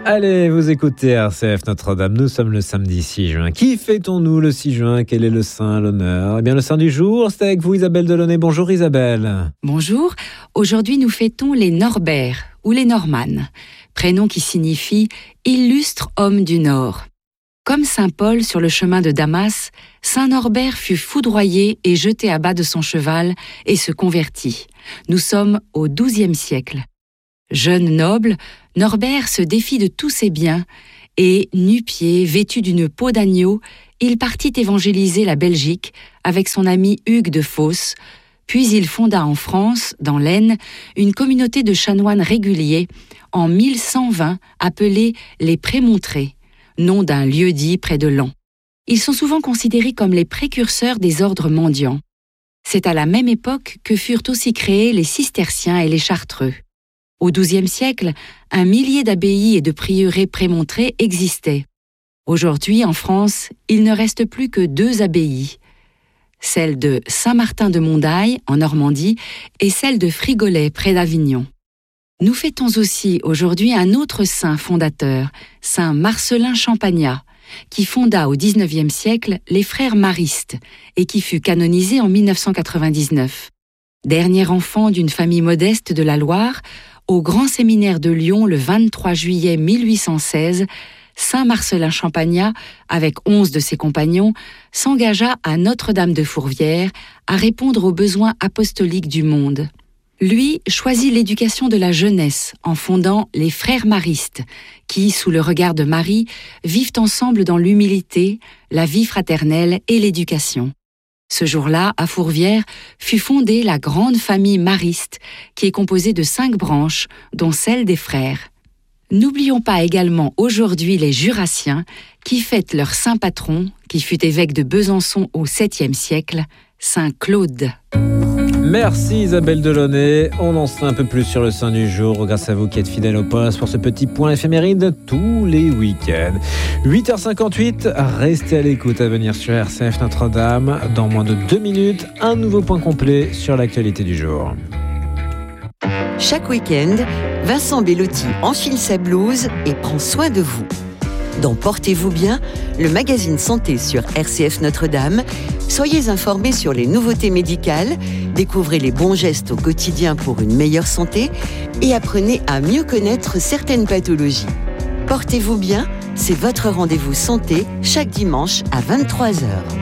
Allez, vous écoutez RCF Notre-Dame, nous sommes le samedi 6 juin. Qui fêtons-nous le 6 juin? Quel est le saint, l'honneur? Eh bien, le saint du jour, c'est avec vous Isabelle Delaunay. Bonjour Isabelle. Bonjour, aujourd'hui nous fêtons les Norbert ou les Normannes, prénom qui signifie « illustre homme du Nord ». Comme saint Paul sur le chemin de Damas, saint Norbert fut foudroyé et jeté à bas de son cheval et se convertit. Nous sommes au XIIe siècle. Jeune noble, Norbert se défit de tous ses biens et, nu-pieds, vêtu d'une peau d'agneau, il partit évangéliser la Belgique avec son ami Hugues de Fos, puis il fonda en France, dans l'Aisne, une communauté de chanoines réguliers en 1120 appelée les Prémontrés, nom d'un lieu-dit près de Laon. Ils sont souvent considérés comme les précurseurs des ordres mendiants. C'est à la même époque que furent aussi créés les cisterciens et les chartreux. Au XIIe siècle, 1 millier d'abbayes et de prieurés prémontrés existaient. Aujourd'hui, en France, il ne reste plus que 2 abbayes, celle de Saint-Martin-de-Mondaille, en Normandie, et celle de Frigolet, près d'Avignon. Nous fêtons aussi aujourd'hui un autre saint fondateur, saint Marcellin Champagnat, qui fonda au XIXe siècle les frères maristes et qui fut canonisé en 1999. Dernier enfant d'une famille modeste de la Loire, au grand séminaire de Lyon le 23 juillet 1816, saint Marcellin Champagnat, avec 11 de ses compagnons, s'engagea à Notre-Dame de Fourvière à répondre aux besoins apostoliques du monde. Lui choisit l'éducation de la jeunesse en fondant les frères maristes, qui, sous le regard de Marie, vivent ensemble dans l'humilité, la vie fraternelle et l'éducation. Ce jour-là, à Fourvière, fut fondée la grande famille mariste, qui est composée de 5 branches, dont celle des frères. N'oublions pas également aujourd'hui les Jurassiens, qui fêtent leur saint patron, qui fut évêque de Besançon au 7e siècle, saint Claude. Merci Isabelle Delaunay. On en sait un peu plus sur le saint du jour grâce à vous qui êtes fidèles au poste pour ce petit point éphéméride tous les week-ends. 8h58, restez à l'écoute à venir sur RCF Notre-Dame. Dans moins de 2 minutes, un nouveau point complet sur l'actualité du jour. Chaque week-end, Vincent Bellotti enfile sa blouse et prend soin de vous. Dans Portez-vous bien, le magazine santé sur RCF Notre-Dame, soyez informés sur les nouveautés médicales, découvrez les bons gestes au quotidien pour une meilleure santé et apprenez à mieux connaître certaines pathologies. Portez-vous bien, c'est votre rendez-vous santé chaque dimanche à 23h.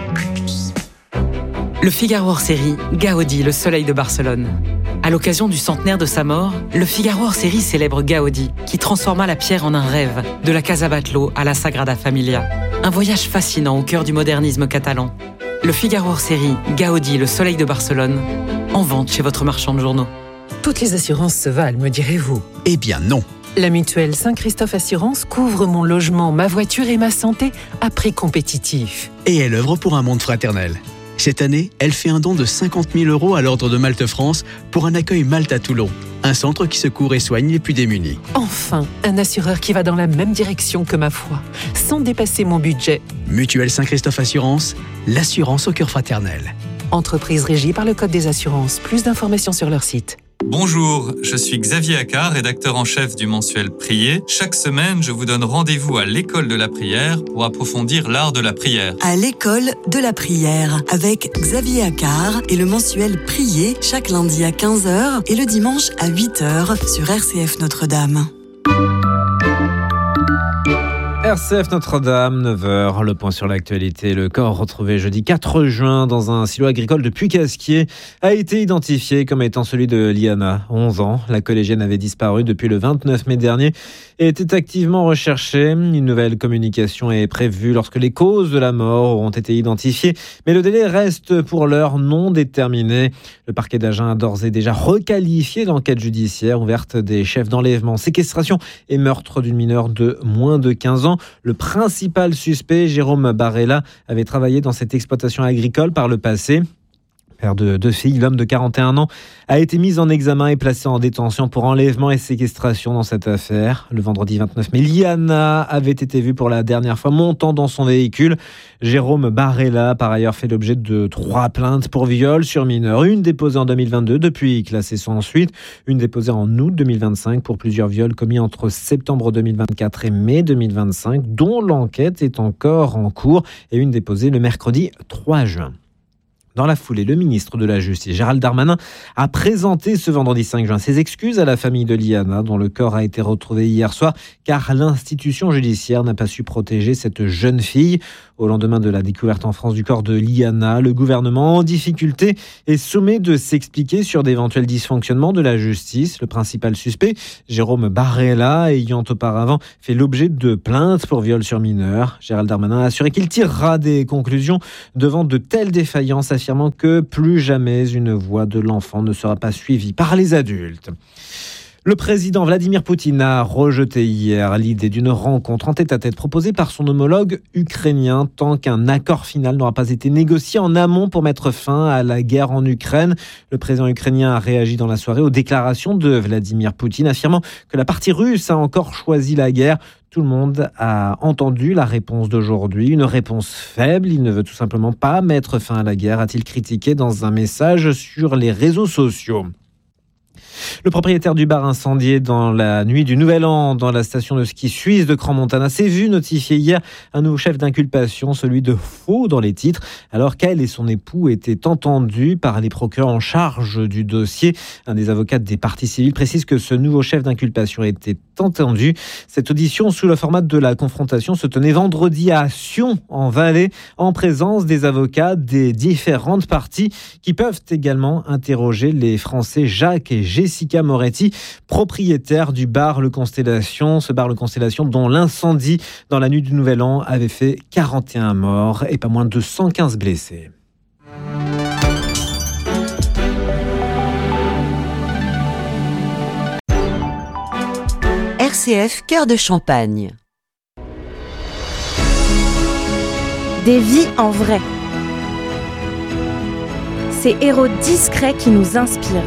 Le Figaro hors-série, Gaudi, le soleil de Barcelone. À l'occasion du centenaire de sa mort, le Figaro hors-série célèbre Gaudi, qui transforma la pierre en un rêve, de la Casa Batlló à la Sagrada Familia. Un voyage fascinant au cœur du modernisme catalan. Le Figaro hors-série, Gaudi, le soleil de Barcelone, en vente chez votre marchand de journaux. Toutes les assurances se valent, me direz-vous? Eh bien non. La mutuelle Saint-Christophe Assurance couvre mon logement, ma voiture et ma santé à prix compétitif. Et elle œuvre pour un monde fraternel. Cette année, elle fait un don de 50 000 € à l'Ordre de Malte France pour un accueil Malte à Toulon, un centre qui secourt et soigne les plus démunis. Enfin, un assureur qui va dans la même direction que ma foi, sans dépasser mon budget. Mutuelle Saint-Christophe Assurance, l'assurance au cœur fraternel. Entreprise régie par le Code des assurances. Plus d'informations sur leur site. Bonjour, je suis Xavier Accard, rédacteur en chef du mensuel Prier. Chaque semaine, je vous donne rendez-vous à l'école de la prière pour approfondir l'art de la prière. À l'école de la prière, avec Xavier Accard et le mensuel Prier, chaque lundi à 15h et le dimanche à 8h sur RCF Notre-Dame. RCF Notre-Dame, 9h, le point sur l'actualité. Le corps retrouvé jeudi 4 juin dans un silo agricole de Puy-Casquier a été identifié comme étant celui de Liana, 11 ans. La collégienne avait disparu depuis le 29 mai dernier et était activement recherchée. Une nouvelle communication est prévue lorsque les causes de la mort auront été identifiées, mais le délai reste pour l'heure non déterminé. Le parquet d'Agen a d'ores et déjà requalifié l'enquête judiciaire ouverte des chefs d'enlèvement, séquestration et meurtre d'une mineure de moins de 15 ans. Le principal suspect, Jérôme Barella, avait travaillé dans cette exploitation agricole par le passé. père de 2 filles. L'homme de 41 ans a été mis en examen et placé en détention pour enlèvement et séquestration dans cette affaire. Le vendredi 29 mai, Liana avait été vue pour la dernière fois montant dans son véhicule. Jérôme Barrella a par ailleurs fait l'objet de 3 plaintes pour viol sur mineur. Une déposée en 2022, depuis classée sans suite. Une déposée en août 2025 pour plusieurs viols commis entre septembre 2024 et mai 2025, dont l'enquête est encore en cours. Et une déposée le mercredi 3 juin. Dans la foulée, le ministre de la Justice, Gérald Darmanin, a présenté ce vendredi 5 juin ses excuses à la famille de Liana, dont le corps a été retrouvé hier soir, car l'institution judiciaire n'a pas su protéger cette jeune fille. Au lendemain de la découverte en France du corps de Liana, le gouvernement en difficulté est sommé de s'expliquer sur d'éventuels dysfonctionnements de la justice. Le principal suspect, Jérôme Barrella, ayant auparavant fait l'objet de plaintes pour viol sur mineur. Gérald Darmanin a assuré qu'il tirera des conclusions devant de telles défaillances, affirmant que plus jamais une voix de l'enfant ne sera pas suivie par les adultes. Le président Vladimir Poutine a rejeté hier l'idée d'une rencontre en tête-à-tête proposée par son homologue ukrainien tant qu'un accord final n'aura pas été négocié en amont pour mettre fin à la guerre en Ukraine. Le président ukrainien a réagi dans la soirée aux déclarations de Vladimir Poutine, affirmant que la partie russe a encore choisi la guerre. Tout le monde a entendu la réponse d'aujourd'hui, une réponse faible. Il ne veut tout simplement pas mettre fin à la guerre, a-t-il critiqué dans un message sur les réseaux sociaux. Le propriétaire du bar incendié dans la nuit du Nouvel An dans la station de ski suisse de Crans-Montana s'est vu notifier hier un nouveau chef d'inculpation, celui de faux dans les titres, alors qu'elle et son époux étaient entendus par les procureurs en charge du dossier. Un des avocats des parties civiles précise que ce nouveau chef d'inculpation était entendu. Cette audition sous le format de la confrontation se tenait vendredi à Sion, en Valais, en présence des avocats des différentes parties qui peuvent également interroger les Français Jacques et Jessica Moretti, propriétaires du bar Le Constellation. Ce bar Le Constellation dont l'incendie dans la nuit du Nouvel An avait fait 41 morts et pas moins de 115 blessés. RCF Cœur de Champagne. Des vies en vrai. Ces héros discrets qui nous inspirent.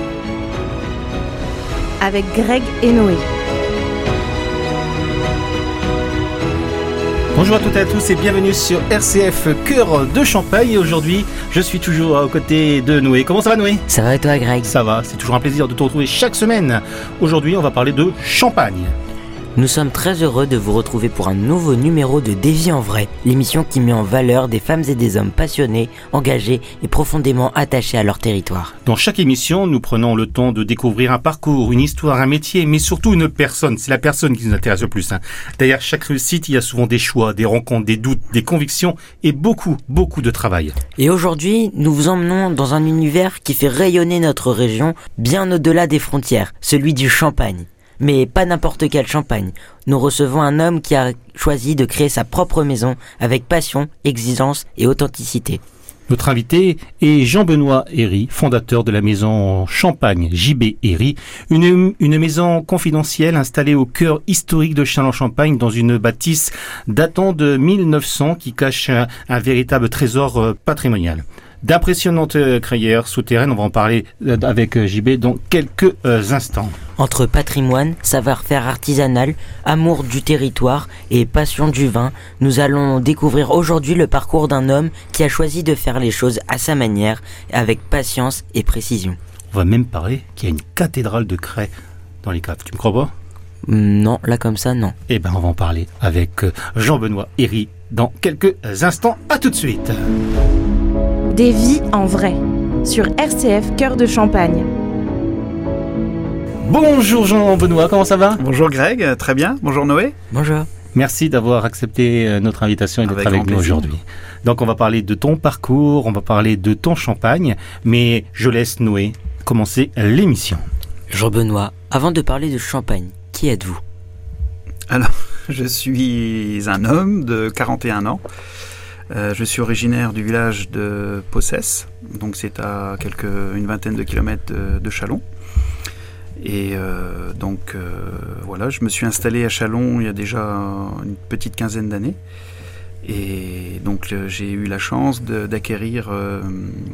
Avec Greg et Noé. Bonjour à toutes et à tous et bienvenue sur RCF Cœur de Champagne. Et aujourd'hui, je suis toujours aux côtés de Noé. Comment ça va, Noé ? Ça va et toi, Greg ? Ça va, c'est toujours un plaisir de te retrouver chaque semaine. Aujourd'hui, on va parler de champagne. Nous sommes très heureux de vous retrouver pour un nouveau numéro de Des vies en vrai, l'émission qui met en valeur des femmes et des hommes passionnés, engagés et profondément attachés à leur territoire. Dans chaque émission, nous prenons le temps de découvrir un parcours, une histoire, un métier, mais surtout une personne. C'est la personne qui nous intéresse le plus. Derrière chaque réussite, il y a souvent des choix, des rencontres, des doutes, des convictions et beaucoup de travail. Et aujourd'hui, nous vous emmenons dans un univers qui fait rayonner notre région bien au-delà des frontières, celui du champagne. Mais pas n'importe quel champagne. Nous recevons un homme qui a choisi de créer sa propre maison avec passion, exigence et authenticité. Notre invité est Jean-Benoît Herry, fondateur de la maison Champagne JB Herry, une maison confidentielle installée au cœur historique de Châlons-Champagne dans une bâtisse datant de 1900 qui cache un véritable trésor patrimonial. D'impressionnantes crayères souterraines, on va en parler avec JB dans quelques instants. Entre patrimoine, savoir-faire artisanal, amour du territoire et passion du vin, nous allons découvrir aujourd'hui le parcours d'un homme qui a choisi de faire les choses à sa manière, avec patience et précision. On va même parler qu'il y a une cathédrale de craie dans les caves, tu me crois pas ? Non, là comme ça, non. Eh ben, on va en parler avec Jean-Benoît Herry dans quelques instants. À tout de suite. Des vies en vrai, sur RCF Cœur de Champagne. Bonjour Jean-Benoît, comment ça va ? Bonjour Greg, très bien. Bonjour Noé. Bonjour. Merci d'avoir accepté notre invitation et d'être avec nous aujourd'hui. Donc on va parler de ton parcours, on va parler de ton champagne, mais je laisse Noé commencer l'émission. Jean-Benoît, avant de parler de champagne, qui êtes-vous ? Alors, je suis un homme de 41 ans. Je suis originaire du village de Possès, donc c'est à une vingtaine de kilomètres de Châlons. Et voilà, je me suis installé à Châlons il y a déjà une petite quinzaine d'années. Et donc j'ai eu la chance d'acquérir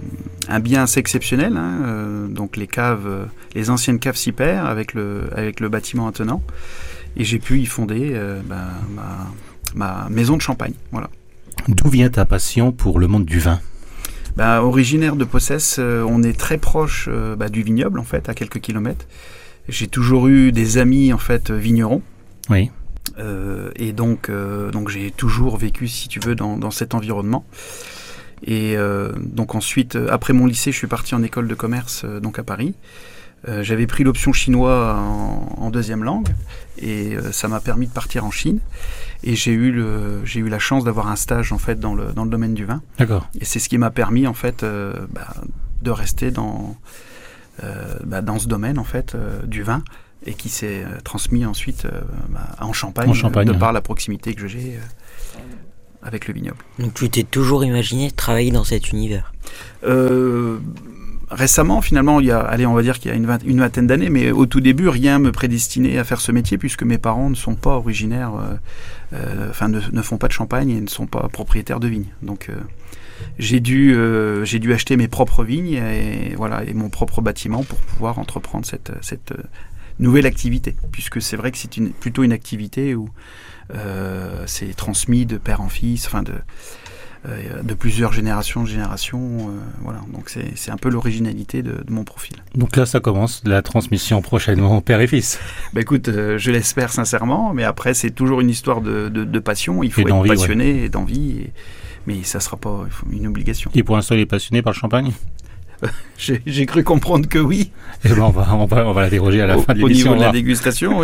un bien assez exceptionnel, donc les caves, les anciennes caves Sipère avec le bâtiment attenant. Et j'ai pu y fonder ma maison de champagne. Voilà. D'où vient ta passion pour le monde du vin ? Originaire de Possès, on est très proche du vignoble, en fait, à quelques kilomètres. J'ai toujours eu des amis, en fait, vignerons. Oui. Et donc j'ai toujours vécu, si tu veux, dans cet environnement. Et donc ensuite, après mon lycée, je suis parti en école de commerce, donc à Paris. J'avais pris l'option chinois en deuxième langue et ça m'a permis de partir en Chine. Et j'ai eu la chance d'avoir un stage en fait dans le domaine du vin. D'accord. Et c'est ce qui m'a permis en fait de rester dans ce domaine en fait du vin et qui s'est transmis ensuite en Champagne, de par la proximité que j'ai avec le vignoble. Donc tu t'es toujours imaginé travailler dans cet univers ? Récemment, finalement, on va dire qu'il y a une vingtaine d'années, mais au tout début, rien me prédestinait à faire ce métier puisque mes parents ne sont pas originaires, ne font pas de champagne et ne sont pas propriétaires de vignes. Donc, j'ai dû acheter mes propres vignes et mon propre bâtiment pour pouvoir entreprendre cette nouvelle activité, puisque c'est vrai que c'est plutôt une activité où c'est transmis de père en fils, de plusieurs générations, voilà. Donc c'est un peu l'originalité de mon profil. Donc là, ça commence, la transmission prochainement père et fils. Écoute, je l'espère sincèrement, mais après c'est toujours une histoire de passion. Il faut être passionné et d'envie, mais ça sera pas une obligation. Et pour l'instant, il est passionné par le champagne ? J'ai cru comprendre que oui. Et ben on va la déroger à la fin de l'émission. Au niveau de la dégustation, oui.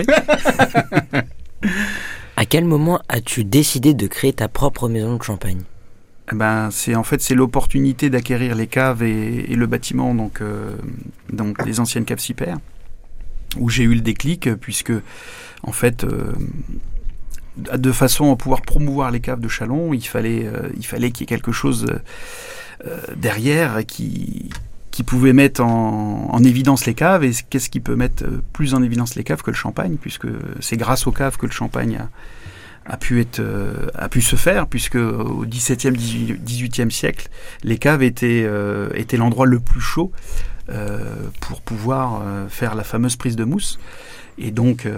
À quel moment as-tu décidé de créer ta propre maison de champagne ? C'est l'opportunité d'acquérir les caves et le bâtiment, donc les anciennes caves Sipère, où j'ai eu le déclic, puisque en fait, de façon à pouvoir promouvoir les caves de Châlons, il fallait qu'il y ait quelque chose derrière qui pouvait mettre en évidence les caves. Et qu'est-ce qui peut mettre plus en évidence les caves que le champagne, puisque c'est grâce aux caves que le champagne a pu se faire, puisque au XVIIe, XVIIIe siècle, les caves étaient l'endroit le plus chaud pour pouvoir faire la fameuse prise de mousse. Et donc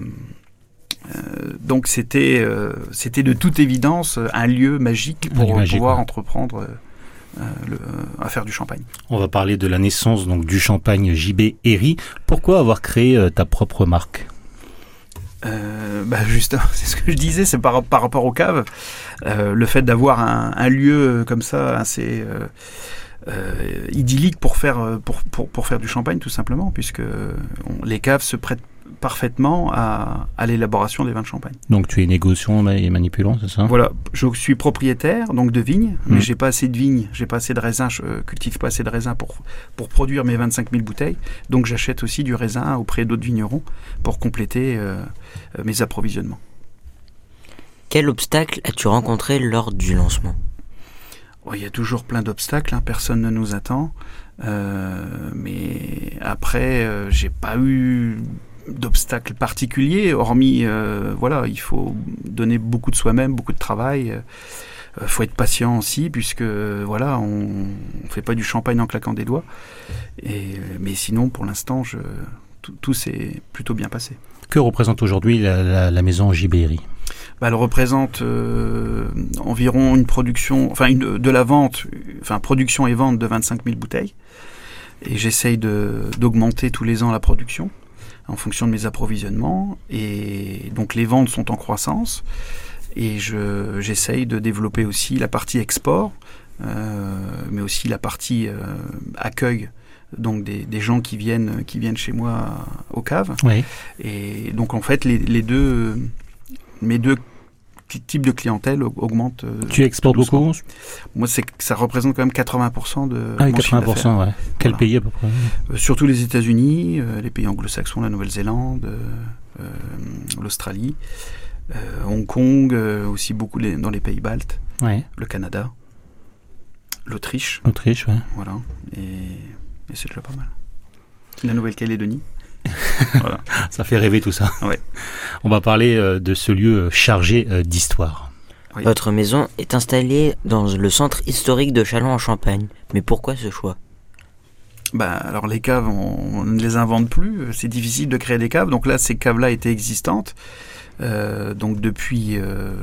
c'était de toute évidence un lieu magique pour pouvoir entreprendre à faire du champagne. On va parler de la naissance donc du champagne JB Herry. Pourquoi avoir créé ta propre marque ? Justement, c'est ce que je disais, c'est par rapport aux caves, le fait d'avoir un lieu comme ça assez idyllique pour faire du champagne, tout simplement, puisque les caves se prêtent parfaitement à l'élaboration des vins de champagne. Donc tu es négociant et manipulant, c'est ça ? Voilà, je suis propriétaire donc de vignes, mais j'ai pas assez de vignes, j'ai pas assez de raisins, je cultive pas assez de raisins pour produire mes 25 000 bouteilles, donc j'achète aussi du raisin auprès d'autres vignerons pour compléter mes approvisionnements. Quel obstacle as-tu rencontré lors du lancement ? Il y a toujours plein d'obstacles, personne ne nous attend, mais après j'ai pas eu d'obstacles particuliers, hormis il faut donner beaucoup de soi-même, beaucoup de travail, faut être patient aussi, puisque on fait pas du champagne en claquant des doigts, mais sinon pour l'instant tout s'est plutôt bien passé. Que représente aujourd'hui la maison JB Herry ? Elle représente environ une production, de la vente, production et vente de 25 000 bouteilles, et j'essaye d'augmenter tous les ans la production en fonction de mes approvisionnements, et donc les ventes sont en croissance, et j'essaye de développer aussi la partie export, mais aussi la partie accueil, donc des gens qui viennent chez moi aux caves. Oui. Et donc en fait mes deux types de clientèle augmentent. Tu exportes beaucoup ? Moi, ça représente quand même 80% de mon 80%, chiffre d'affaires. Ouais. Quel pays à peu près ? Surtout les États-Unis, les pays anglo-saxons, la Nouvelle-Zélande, l'Australie, Hong Kong, aussi beaucoup dans les pays baltes, le Canada, l'Autriche. Autriche, ouais. Voilà, et c'est déjà pas mal. La Nouvelle-Calédonie. Voilà. Ça fait rêver tout ça. Ouais. On va parler de ce lieu chargé d'histoire. Oui. Votre maison est installée dans le centre historique de Châlons en Champagne. Mais pourquoi ce choix ? Alors les caves, on ne les invente plus. C'est difficile de créer des caves. Donc là, ces caves-là étaient existantes. Donc depuis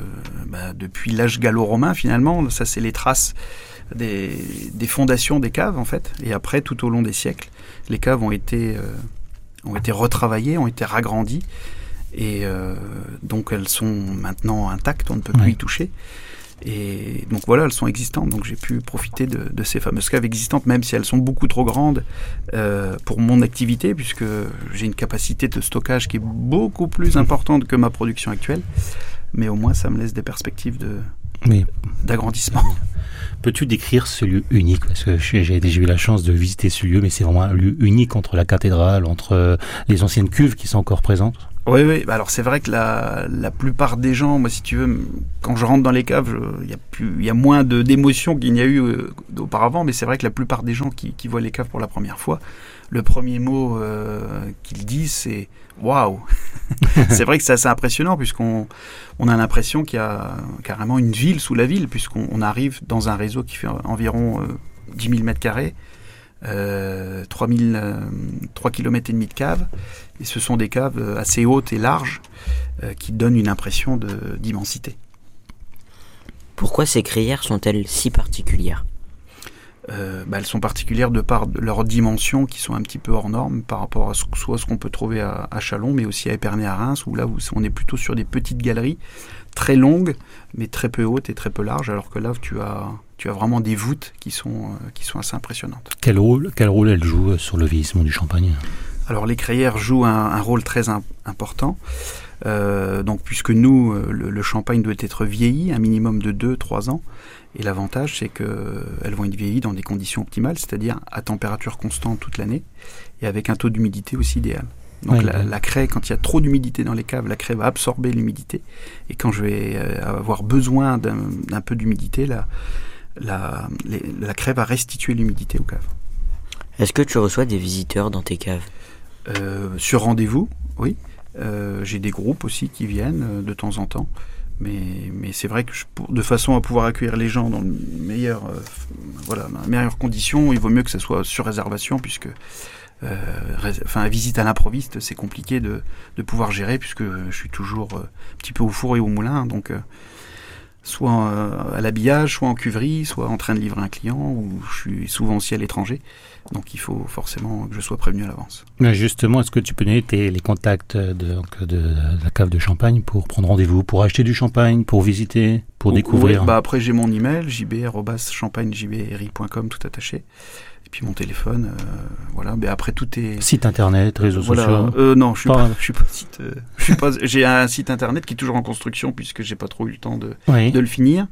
l'âge gallo-romain finalement, ça c'est les traces des fondations des caves en fait. Et après, tout au long des siècles, les caves ont été retravaillées, ont été ragrandies. Et donc elles sont maintenant intactes, on ne peut plus y toucher. Et donc voilà, elles sont existantes. Donc j'ai pu profiter de ces fameuses caves existantes, même si elles sont beaucoup trop grandes pour mon activité, puisque j'ai une capacité de stockage qui est beaucoup plus importante que ma production actuelle. Mais au moins, ça me laisse des perspectives d'agrandissement. Peux-tu décrire ce lieu unique? Parce que j'ai déjà eu la chance de visiter ce lieu, mais c'est vraiment un lieu unique entre la cathédrale, entre les anciennes cuves qui sont encore présentes. Oui. Alors c'est vrai que la plupart des gens, moi si tu veux, quand je rentre dans les caves, il y a moins d'émotions qu'il n'y a eu auparavant, mais c'est vrai que la plupart des gens qui voient les caves pour la première fois, le premier mot qu'ils disent, c'est « waouh ». C'est vrai que c'est assez impressionnant, puisqu'on a l'impression qu'il y a carrément une ville sous la ville, puisqu'on arrive dans un réseau qui fait environ 10 000 mètres carrés, 3 km et demi de caves, et ce sont des caves assez hautes et larges qui donnent une impression d'immensité. Pourquoi ces crayères sont-elles si particulières? Elles sont particulières de par leurs dimensions qui sont un petit peu hors normes par rapport à soit ce qu'on peut trouver à Châlons, mais aussi à Épernay à Reims, où là où on est plutôt sur des petites galeries très longues, mais très peu hautes et très peu larges, alors que là tu as vraiment des voûtes qui sont assez impressionnantes. Quel rôle elles jouent sur le vieillissement du champagne? Alors les crayères jouent un rôle très important. Donc puisque nous, le champagne doit être vieilli un minimum de 2-3 ans, et l'avantage c'est qu'elles vont être vieillies dans des conditions optimales, c'est-à-dire à température constante toute l'année, et avec un taux d'humidité aussi idéal. Donc la craie, quand il y a trop d'humidité dans les caves, la craie va absorber l'humidité, et quand je vais avoir besoin d'un peu d'humidité, la craie va restituer l'humidité aux caves. Est-ce que tu reçois des visiteurs dans tes caves? Sur rendez-vous, oui. J'ai des groupes aussi qui viennent de temps en temps. Mais c'est vrai que de façon à pouvoir accueillir les gens dans les meilleures conditions, il vaut mieux que ça soit sur réservation, puisque visite à l'improviste, c'est compliqué de pouvoir gérer, puisque je suis toujours un petit peu au four et au moulin. Donc soit à l'habillage, soit en cuverie, soit en train de livrer un client, ou je suis souvent aussi à l'étranger. Donc il faut forcément que je sois prévenu à l'avance. Mais justement, est-ce que tu peux donner les contacts de la cave de champagne pour prendre rendez-vous, pour acheter du champagne, pour visiter, pour découvrir? Après j'ai mon email, jb@champagnejbri.com, tout attaché. Et puis mon téléphone, après tout est... Site internet, réseaux sociaux? Non, je suis pas j'ai un site internet qui est toujours en construction, puisque j'ai pas trop eu le temps de le finir.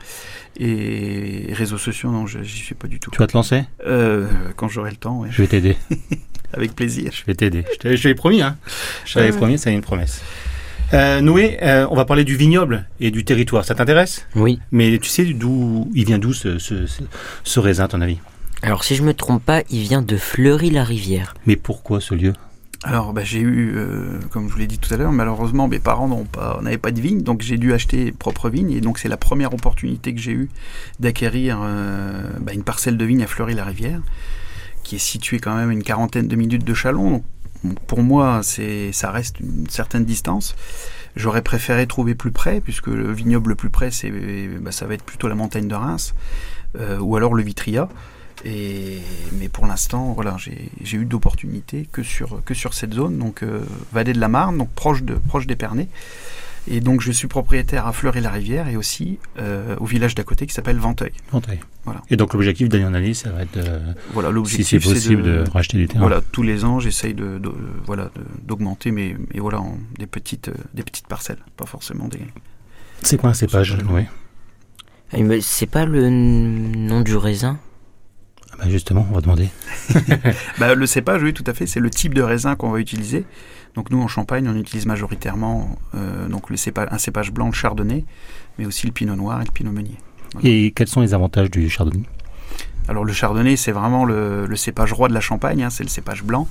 Et réseaux sociaux, non, j'y suis pas du tout. Tu vas te lancer? Quand j'aurai le temps, ouais. Je vais t'aider. Avec plaisir. Je vais t'aider. Je t'avais promis, hein. Je t'avais promis, ça y est, une promesse. Noé, on va parler du vignoble et du territoire. Ça t'intéresse? Oui. Mais tu sais il vient d'où ce raisin, à ton avis? Alors, si je me trompe pas, il vient de Fleury-la-Rivière. Mais pourquoi ce lieu? Alors, j'ai eu, comme je vous l'ai dit tout à l'heure, malheureusement, mes parents n'avaient pas de vigne, donc j'ai dû acheter propre vigne, et donc c'est la première opportunité que j'ai eue d'acquérir une parcelle de vigne à Fleury-la-Rivière, qui est située quand même à une quarantaine de minutes de Châlons. Donc, pour moi, ça reste une certaine distance. J'aurais préféré trouver plus près, puisque le vignoble le plus près, ça va être plutôt la montagne de Reims, ou alors le Vitria. Mais pour l'instant, j'ai eu d'opportunités que sur cette zone, donc Vallée de la Marne, donc proche d'Épernay. Et donc je suis propriétaire à Fleury-la-Rivière et aussi au village d'à côté qui s'appelle Venteuil. Voilà. Et donc l'objectif d'année en année, ça va être si c'est possible de racheter du terrain. Voilà, tous les ans, j'essaye d'augmenter des petites parcelles, pas forcément des... C'est quoi un cépage? Oui. C'est pas le nom du raisin? Justement, on va demander. Le cépage, oui, tout à fait, c'est le type de raisin qu'on va utiliser. Donc nous, en Champagne, on utilise majoritairement un cépage blanc, le chardonnay, mais aussi le pinot noir et le pinot meunier. Voilà. Et quels sont les avantages du chardonnay? Alors le chardonnay, c'est vraiment le cépage roi de la Champagne, c'est le cépage blanc.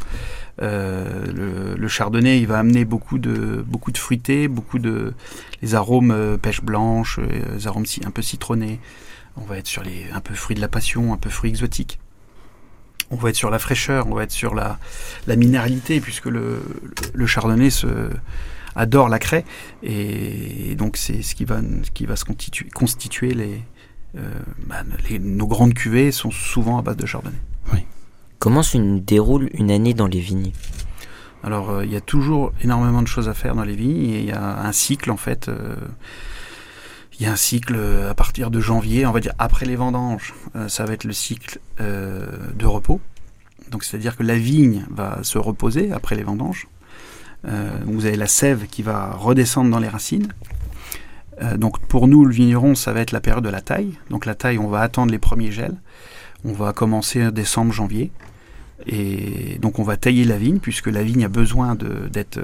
Le chardonnay, il va amener beaucoup de fruité, les arômes pêche blanche, les arômes un peu citronnés. On va être sur un peu fruits de la passion, un peu fruits exotiques. on va être sur la fraîcheur, on va être sur la minéralité, puisque le chardonnay adore la craie, et donc c'est ce qui va se constituer nos grandes cuvées sont souvent à base de chardonnay. Oui. Comment se déroule une année dans les vignes ? Alors il y a toujours énormément de choses à faire dans les vignes, et il y a un cycle en fait. Il y a un cycle à partir de janvier, on va dire après les vendanges, ça va être le cycle de repos. Donc c'est-à-dire que la vigne va se reposer après les vendanges. Vous avez la sève qui va redescendre dans les racines. Donc pour nous, le vigneron, ça va être la période de la taille. Donc la taille, on va attendre les premiers gels. On va commencer décembre, janvier. Et donc on va tailler la vigne, puisque la vigne a besoin d'être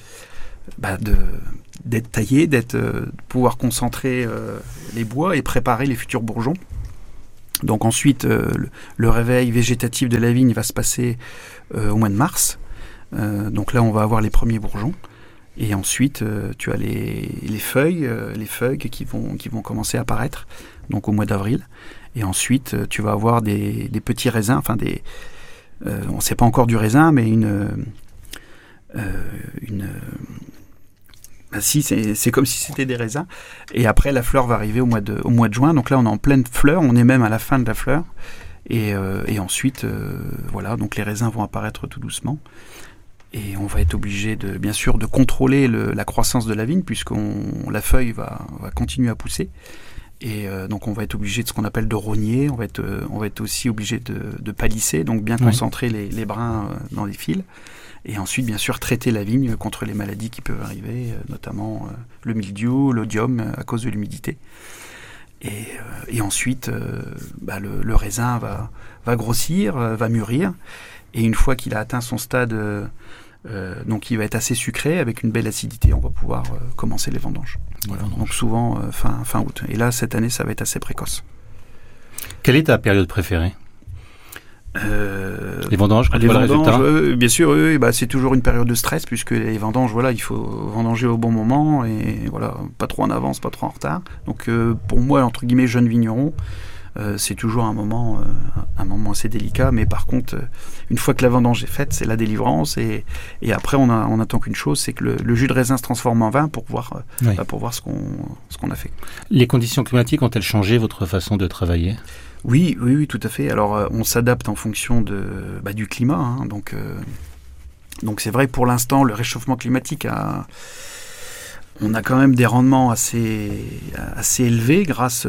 taillée, de pouvoir concentrer les bois et préparer les futurs bourgeons. Donc ensuite, le réveil végétatif de la vigne va se passer au mois de mars. Donc là, on va avoir les premiers bourgeons. Et ensuite, tu as les feuilles qui vont commencer à apparaître, donc au mois d'avril. Et ensuite, tu vas avoir des petits raisins, on ne sait pas encore du raisin, mais c'est comme si c'était des raisins. Et après, la fleur va arriver au mois de juin. Donc là, on est en pleine fleur, on est même à la fin de la fleur. Et ensuite, donc les raisins vont apparaître tout doucement. Et on va être obligé bien sûr de contrôler la croissance de la vigne, puisque la feuille va continuer à pousser. Et donc on va être obligé de ce qu'on appelle de rogner, on va être aussi obligé de palisser, donc bien concentrer les brins dans les fils. Et ensuite, bien sûr, traiter la vigne contre les maladies qui peuvent arriver, notamment le mildiou, l'odium, à cause de l'humidité. Et ensuite, le raisin va grossir, va mûrir. Et une fois qu'il a atteint son stade, donc il va être assez sucré, avec une belle acidité, on va pouvoir commencer les vendanges. Voilà. Donc souvent fin août. Et là, cette année, ça va être assez précoce. Quelle est ta période préférée ? Les vendanges, quand tu vois le résultat. Bien sûr, c'est toujours une période de stress, puisque les vendanges, il faut vendanger au bon moment, et pas trop en avance, pas trop en retard. Donc pour moi, entre guillemets, jeune vigneron, c'est toujours un moment assez délicat, mais par contre, une fois que la vendange est faite, c'est la délivrance, et après on attend qu'une chose, c'est que le jus de raisin se transforme en vin pour voir ce qu'on a fait. Les conditions climatiques ont-elles changé votre façon de travailler ? Oui, tout à fait. Alors, on s'adapte en fonction du climat. Hein. Donc, c'est vrai que pour l'instant, le réchauffement climatique on a quand même des rendements assez élevés grâce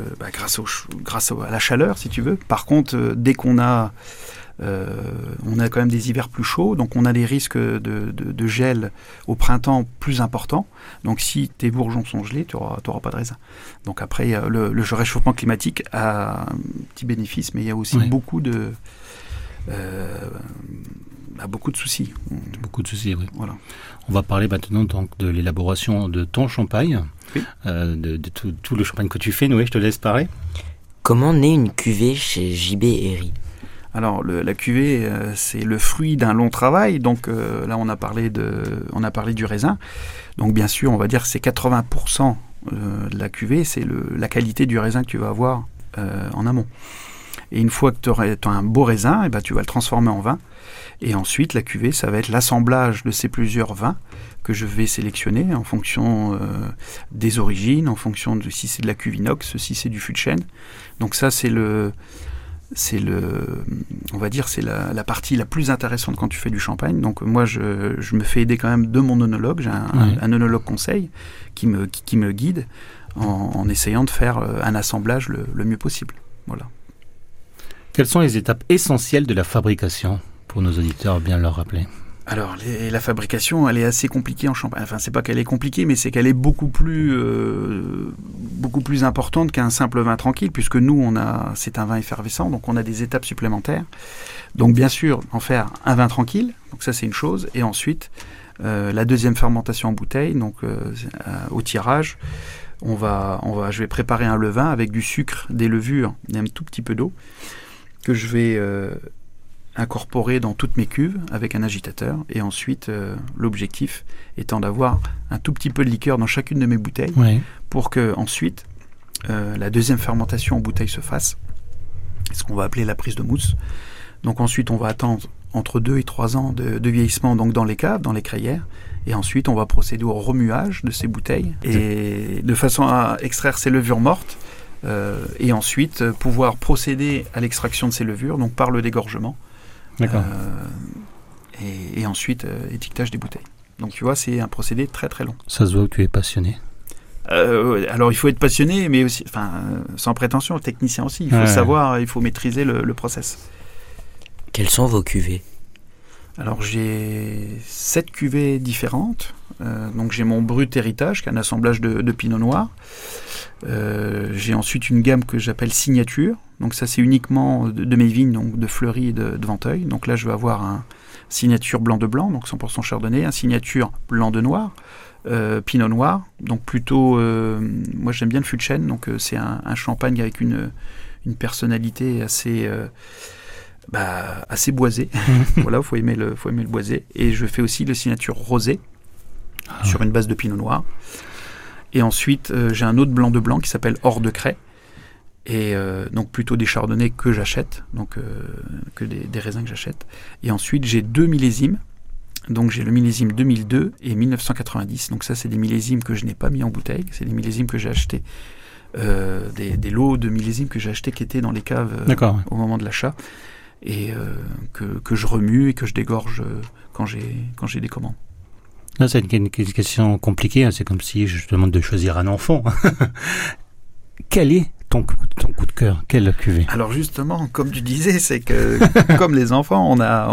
à la chaleur, si tu veux. Par contre, dès qu'on a quand même des hivers plus chauds, donc on a des risques de gel au printemps plus importants. Donc si tes bourgeons sont gelés, tu n'auras pas de raisin. Donc après, le réchauffement climatique a un petit bénéfice, mais il y a aussi beaucoup de soucis. Beaucoup de soucis, oui. Voilà. On va parler maintenant donc de l'élaboration de ton champagne, de tout le champagne que tu fais. Noé, je te laisse parler. Comment naît une cuvée chez JB Herry ? Alors la cuvée, c'est le fruit d'un long travail. Donc là, on a parlé du raisin. Donc bien sûr, on va dire que c'est 80% de la cuvée, c'est la qualité du raisin que tu vas avoir en amont. Et une fois que tu as un beau raisin, tu vas le transformer en vin. Et ensuite, la cuvée, ça va être l'assemblage de ces plusieurs vins que je vais sélectionner en fonction des origines, en fonction de si c'est de la cuve inox, si c'est du fût de chêne. Donc ça, c'est on va dire, c'est la partie la plus intéressante quand tu fais du champagne. Donc moi, je me fais aider quand même de mon œnologue. J'ai un œnologue conseil qui me guide en essayant de faire un assemblage le mieux possible. Voilà. Quelles sont les étapes essentielles de la fabrication, pour nos auditeurs, bien leur rappeler ? Alors, la fabrication, elle est assez compliquée en champagne. Enfin, c'est pas qu'elle est compliquée, mais c'est qu'elle est beaucoup plus importante qu'un simple vin tranquille, puisque nous, c'est un vin effervescent, donc on a des étapes supplémentaires. Donc, bien sûr, en faire un vin tranquille, donc ça, c'est une chose. Et ensuite, la deuxième fermentation en bouteille, donc au tirage, je vais préparer un levain avec du sucre, des levures et un tout petit peu d'eau, que je vais incorporer dans toutes mes cuves avec un agitateur. Et ensuite, l'objectif étant d'avoir un tout petit peu de liqueur dans chacune de mes bouteilles pour que ensuite la deuxième fermentation en bouteille se fasse, ce qu'on va appeler la prise de mousse. Donc ensuite, on va attendre entre 2 et 3 ans de vieillissement donc dans les caves, dans les crayères. Et ensuite, on va procéder au remuage de ces bouteilles et de façon à extraire ces levures mortes et ensuite pouvoir procéder à l'extraction de ces levures, donc par le dégorgement. D'accord. Et ensuite, étiquetage des bouteilles. Donc tu vois, c'est un procédé très très long. Ça se voit que tu es passionné. Alors il faut être passionné, mais aussi, sans prétention, technicien aussi. Il faut savoir, il faut maîtriser le process. Quelles sont vos cuvées ? Alors j'ai 7 cuvées différentes. Donc j'ai mon brut héritage, qui est un assemblage de pinot noir. J'ai ensuite une gamme que j'appelle signature. Donc ça c'est uniquement de mes vignes, donc de Fleury et de Venteuil. Donc là je vais avoir un signature blanc de blanc, donc 100% chardonnay, un signature blanc de noir, pinot noir. Donc plutôt, moi j'aime bien le fût de chêne, donc c'est un champagne avec une personnalité assez boisée. Voilà, faut aimer le boisé. Et je fais aussi le signature rosé sur une base de pinot noir. Et ensuite j'ai un autre blanc de blanc qui s'appelle Hors de Craie. Et donc plutôt des chardonnays que j'achète, donc que des raisins que j'achète. Et ensuite j'ai 2 millésimes. Donc j'ai le millésime 2002 et 1990. Donc ça c'est des millésimes que je n'ai pas mis en bouteille. C'est des millésimes que j'ai achetés, des lots de millésimes que j'ai achetés qui étaient dans les caves au moment de l'achat. Et que je remue et que je dégorge quand j'ai des commandes. Là c'est une question compliquée, hein. C'est comme si je te demande de choisir un enfant. Quel est ton coup de cœur? Quelle cuvée? Alors justement, comme tu disais, c'est que comme les enfants,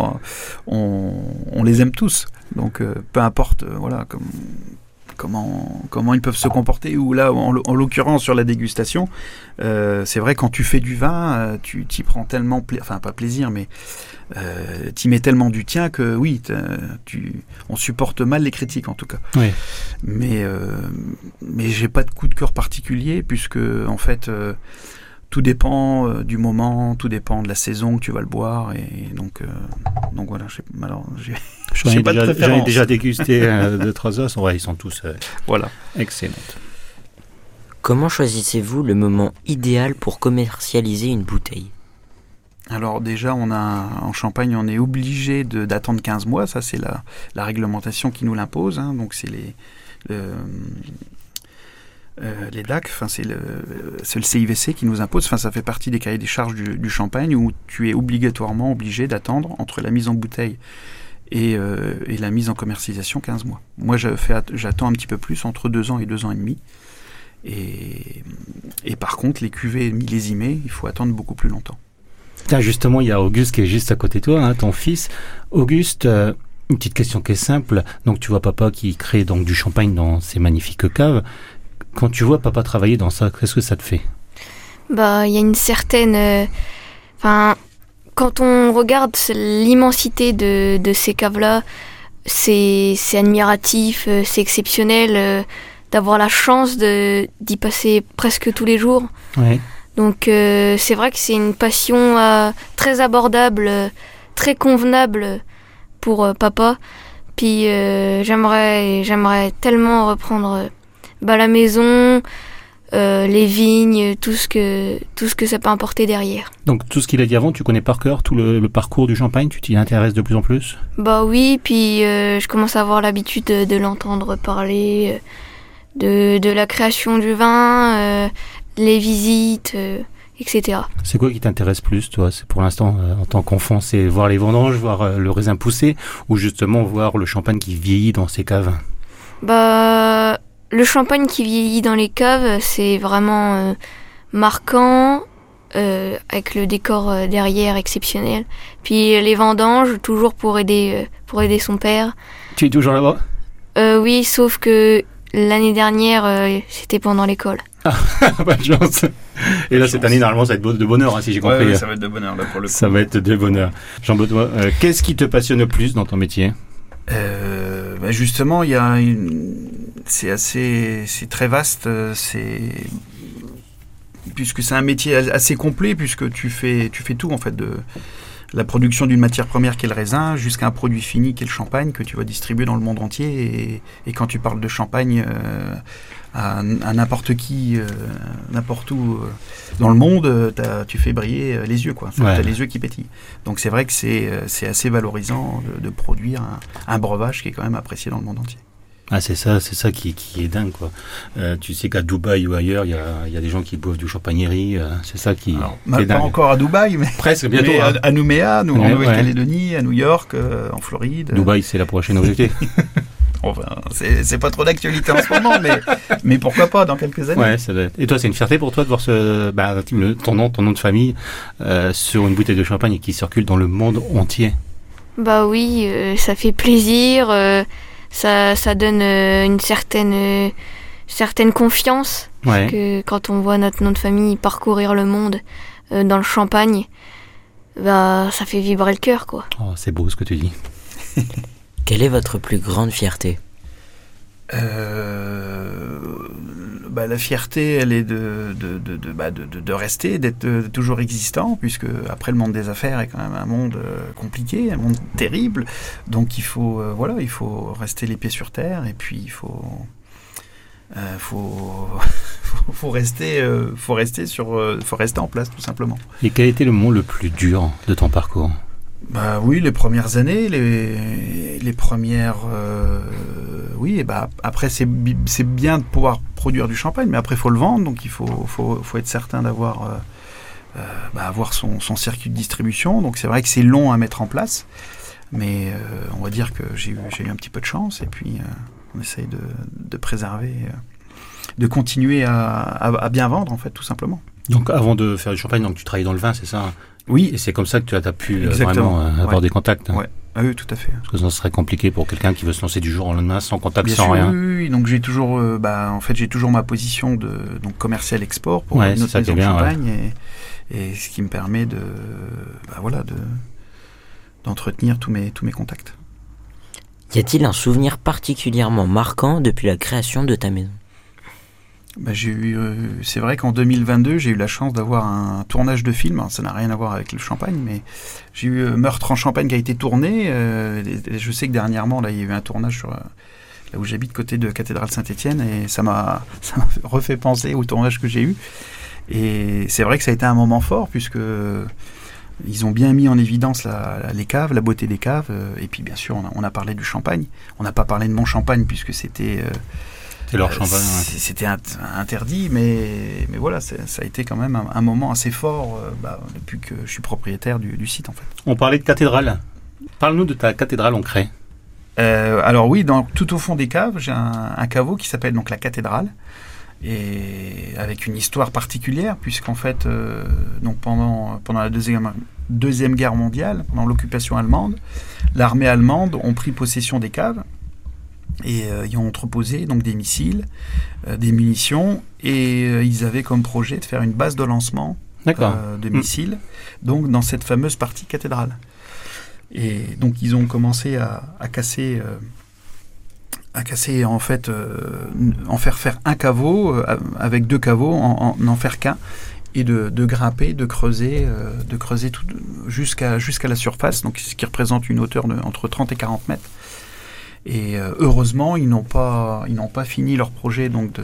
on les aime tous. Donc peu importe, voilà, comment ils peuvent se comporter, ou là, en l'occurrence sur la dégustation, c'est vrai, quand tu fais du vin, tu t'y prends tellement, pas plaisir, mais t'y mets tellement du tien que oui, on supporte mal les critiques en tout cas. Oui. Mais j'ai pas de coup de cœur particulier, puisque en fait tout dépend du moment, tout dépend de la saison que tu vas le boire, et donc voilà. J'en ai déjà dégusté 2-3 os. Ouais, ils sont tous voilà. Excellents. Comment choisissez-vous le moment idéal pour commercialiser une bouteille? Alors déjà, en Champagne, on est obligé d'attendre 15 mois. Ça, c'est la réglementation qui nous l'impose. Hein. Donc c'est les DAC, c'est le CIVC qui nous impose. Ça fait partie des cahiers des charges du Champagne, où tu es obligatoirement obligé d'attendre entre la mise en bouteille et la mise en commercialisation 15 mois. Moi, j'attends un petit peu plus, entre 2 ans et 2 ans et demi. Et par contre, les cuvées millésimées, il faut attendre beaucoup plus longtemps. Là, justement, il y a Auguste qui est juste à côté de toi, hein, ton fils. Auguste, une petite question qui est simple. Donc, tu vois papa qui crée donc du champagne dans ces magnifiques caves. Quand tu vois papa travailler dans ça, qu'est-ce que ça te fait? Il y a une certaine... quand on regarde l'immensité de ces caves-là, c'est admiratif, c'est exceptionnel d'avoir la chance d'y passer presque tous les jours. Ouais. Donc c'est vrai que c'est une passion très abordable, très convenable pour papa. Puis j'aimerais tellement reprendre la maison, les vignes, tout ce que ça peut apporter derrière. Donc tout ce qu'il a dit avant, tu connais par cœur tout le parcours du champagne, tu t'y intéresses de plus en plus? Oui, puis je commence à avoir l'habitude de l'entendre parler, de la création du vin, les visites, etc. C'est quoi qui t'intéresse plus, toi? C'est pour l'instant, en tant qu'enfant, c'est voir les vendanges, voir le raisin pousser, ou justement voir le champagne qui vieillit dans ces caves? Le champagne qui vieillit dans les caves, c'est vraiment marquant, avec le décor derrière exceptionnel. Puis les vendanges, toujours pour aider son père. Tu es toujours là-bas? Oui, sauf que l'année dernière, c'était pendant l'école. Pas de chance. Et là, cette année, normalement, ça va être de bonheur, hein, si j'ai compris. Ouais, ça va être de bonheur, là, pour le coup. Ça va être de bonheur. Jean-Benoît, qu'est-ce qui te passionne le plus dans ton métier? Justement, c'est très vaste, puisque c'est un métier assez complet, puisque tu fais tout en fait, la production d'une matière première qui est le raisin jusqu'à un produit fini qui est le champagne que tu vas distribuer dans le monde entier. Et quand tu parles de champagne à n'importe qui, n'importe où dans le monde, tu fais briller les yeux, quoi. Tu as les yeux qui pétillent. Donc c'est vrai que c'est assez valorisant de produire un breuvage qui est quand même apprécié dans le monde entier. Ah, c'est ça qui est dingue, quoi. Tu sais qu'à Dubaï ou ailleurs, il y a des gens qui boivent du champagne-riz. C'est ça qui est dingue. Pas encore à Dubaï, mais presque bientôt. Mais à Nouméa, en Nouvelle-Calédonie, à New York, en Floride. Dubaï, c'est la prochaine objectif. Enfin, c'est pas trop d'actualité en ce moment, mais pourquoi pas dans quelques années. Ouais, ça doit être. Et toi, c'est une fierté pour toi de voir ton nom de famille sur une bouteille de champagne qui circule dans le monde entier. Bah oui, ça fait plaisir. Ça donne une certaine confiance. Parce que quand on voit notre nom de famille parcourir le monde dans le champagne, bah ça fait vibrer le cœur, quoi. Oh, c'est beau ce que tu dis. Quelle est votre plus grande fierté ? La fierté, elle est de rester, d'être toujours existant, puisque après le monde des affaires est quand même un monde compliqué, un monde terrible. Donc il faut rester les pieds sur terre, et puis il faut rester en place, tout simplement. Et quel était le moment le plus dur de ton parcours ? Bah oui, les premières années, les premières, après c'est bien de pouvoir produire du champagne, mais après il faut le vendre, donc il faut être certain d'avoir avoir son circuit de distribution. Donc c'est vrai que c'est long à mettre en place, mais on va dire que j'ai eu un petit peu de chance, et puis on essaye de préserver, de continuer à bien vendre, en fait, tout simplement. Donc avant de faire du champagne, donc tu travailles dans le vin, c'est ça ? Oui. Et c'est comme ça que tu as pu vraiment avoir des contacts. Ouais. Ah oui, tout à fait. Parce que ça serait compliqué pour quelqu'un qui veut se lancer du jour au lendemain, sans contact, bien sans sûr, rien. Oui. Donc j'ai toujours, j'ai toujours ma position de commercial export pour notre maison de champagne, et ce qui me permet d'entretenir tous mes contacts. Y a-t-il un souvenir particulièrement marquant depuis la création de ta maison ? C'est vrai qu'en 2022, j'ai eu la chance d'avoir un tournage de film. Alors, ça n'a rien à voir avec le champagne, mais j'ai eu Meurtre en Champagne qui a été tourné. Et je sais que dernièrement, là, il y a eu un tournage là où j'habite, côté de Cathédrale Saint-Étienne, et ça m'a refait penser au tournage que j'ai eu. Et c'est vrai que ça a été un moment fort, puisque ils ont bien mis en évidence les caves, la beauté des caves. Et puis, bien sûr, on a parlé du champagne. On n'a pas parlé de mon champagne, puisque c'était... c'est leur champagne. C'était interdit, mais voilà, ça a été quand même un moment assez fort depuis que je suis propriétaire du site, en fait. On parlait de cathédrale. Parle-nous de ta cathédrale en craie. Alors oui, tout au fond des caves, j'ai un caveau qui s'appelle donc la cathédrale, et avec une histoire particulière, puisqu'en fait, donc pendant la Deuxième Guerre mondiale, pendant l'occupation allemande, l'armée allemande ont pris possession des caves, et ils ont entreposé donc des missiles, des munitions, et ils avaient comme projet de faire une base de lancement de missiles, donc dans cette fameuse partie cathédrale. Et donc ils ont commencé à casser en fait, en faire un caveau, avec deux caveaux, en faire qu'un, et de grimper, de creuser tout jusqu'à la surface, donc ce qui représente une hauteur entre 30 et 40 mètres. Et heureusement, ils n'ont pas fini leur projet donc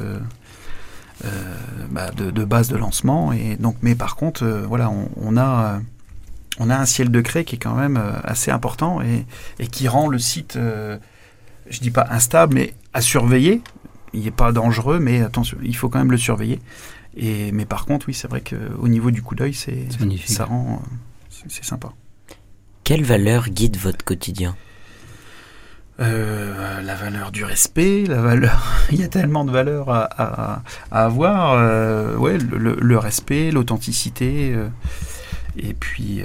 de base de lancement. Et donc, mais par contre, on a un ciel de craie qui est quand même assez important, et qui rend le site, je dis pas instable, mais à surveiller. Il n'est pas dangereux, mais attention, il faut quand même le surveiller. Mais par contre, oui, c'est vrai qu'au niveau du coup d'œil, c'est sympa. Quelle valeur guide votre quotidien ? La valeur du respect, il y a tellement de valeurs à avoir. Le respect, l'authenticité, et puis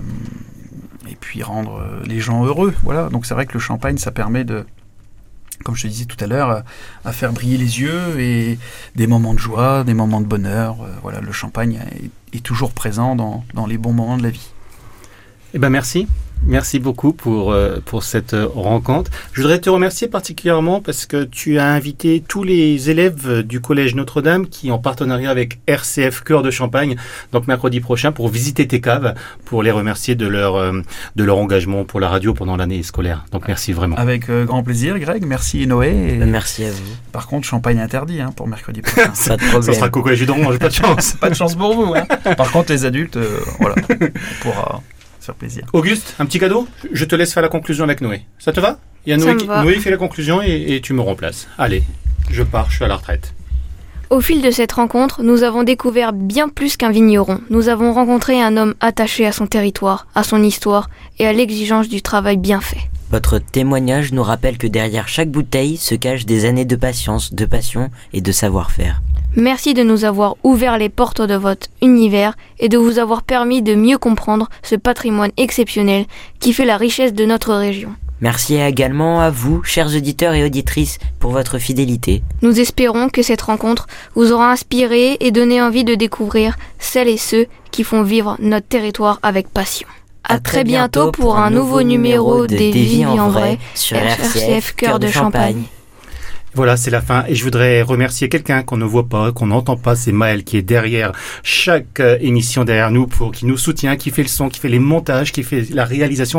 rendre les gens heureux. Voilà. Donc c'est vrai que le champagne, ça permet de, comme je te disais tout à l'heure, à faire briller les yeux, et des moments de joie, des moments de bonheur. Le champagne est toujours présent dans les bons moments de la vie. Eh ben merci. Merci beaucoup pour cette rencontre. Je voudrais te remercier particulièrement parce que tu as invité tous les élèves du Collège Notre-Dame qui, en partenariat avec RCF Cœur de Champagne, donc mercredi prochain, pour visiter tes caves, pour les remercier de leur engagement pour la radio pendant l'année scolaire. Donc merci vraiment. Avec grand plaisir, Greg. Merci Noé. Merci à vous. Par contre, champagne interdit pour mercredi prochain. Pas de problème. Ça sera coco et jus d'orange, pas de chance. Pas de chance pour vous. Par contre, les adultes, voilà, on pourra se faire plaisir. Auguste, un petit cadeau. Je te laisse faire la conclusion avec Noé. Ça te va? Il y a Noé fait la conclusion et tu me remplaces. Allez, je pars, je suis à la retraite. Au fil de cette rencontre, nous avons découvert bien plus qu'un vigneron. Nous avons rencontré un homme attaché à son territoire, à son histoire et à l'exigence du travail bien fait. Votre témoignage nous rappelle que derrière chaque bouteille se cachent des années de patience, de passion et de savoir-faire. Merci de nous avoir ouvert les portes de votre univers et de vous avoir permis de mieux comprendre ce patrimoine exceptionnel qui fait la richesse de notre région. Merci également à vous, chers auditeurs et auditrices, pour votre fidélité. Nous espérons que cette rencontre vous aura inspiré et donné envie de découvrir celles et ceux qui font vivre notre territoire avec passion. À très bientôt pour un nouveau numéro des Vies en vrai sur RCF Cœur de Champagne. Voilà, c'est la fin. Et je voudrais remercier quelqu'un qu'on ne voit pas, qu'on n'entend pas. C'est Maël qui est derrière chaque émission derrière nous, qui nous soutient, qui fait le son, qui fait les montages, qui fait la réalisation.